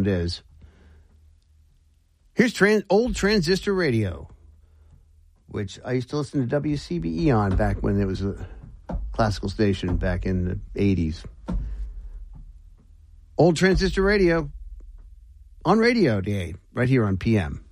sound is. Here's old transistor radio, which I used to listen to WCBE on back when it was a classical station back in the 80s. Old transistor radio on Radio Day, right here on PM.